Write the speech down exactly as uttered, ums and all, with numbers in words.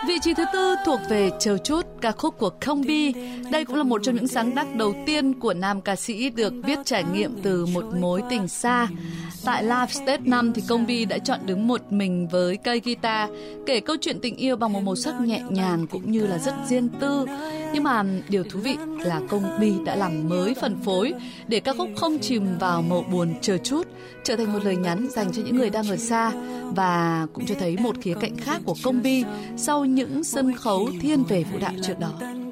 Vị trí thứ tư thuộc về Chờ Chút, ca khúc của Combi. Đây cũng là một trong những sáng tác đầu tiên của nam ca sĩ được viết trải nghiệm từ một mối tình xa. Tại Live Stage năm thì Combi đã chọn đứng một mình với cây guitar, kể câu chuyện tình yêu bằng một màu sắc nhẹ nhàng cũng như là rất riêng tư. Nhưng mà điều thú vị là Combi đã làm mới phần phối để ca khúc không chìm vào màu buồn chờ chút, trở thành một lời nhắn dành cho những người đang ở xa, và cũng cho thấy một khía cạnh khác của Combi sau những sân khấu thiên về vũ đạo trước đó.